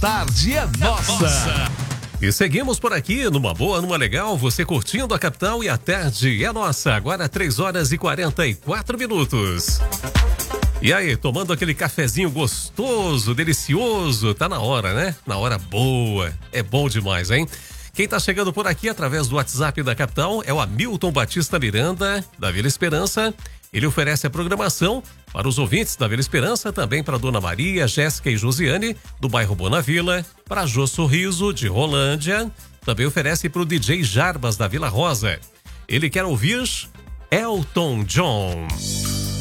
tarde é nossa. E seguimos por aqui, numa boa, numa legal, você curtindo a capital e a tarde é nossa. Agora 3h44. E aí, tomando aquele cafezinho gostoso, delicioso, tá na hora, né? Na hora boa, é bom demais, hein? Quem tá chegando por aqui através do WhatsApp da capital é o Hamilton Batista Miranda, da Vila Esperança. Ele oferece a programação para os ouvintes da Vila Esperança, também para Dona Maria, Jéssica e Josiane, do bairro Bonavila, para Jô Sorriso, de Rolândia. Também oferece para o DJ Jarbas, da Vila Rosa. Ele quer ouvir Elton John.